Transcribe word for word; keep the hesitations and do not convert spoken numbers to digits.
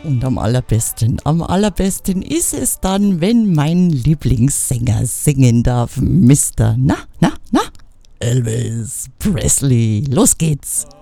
Und am allerbesten, am allerbesten ist es dann, wenn mein Lieblingssänger singen darf. Mister Na, na, na? Elvis Presley. Los geht's.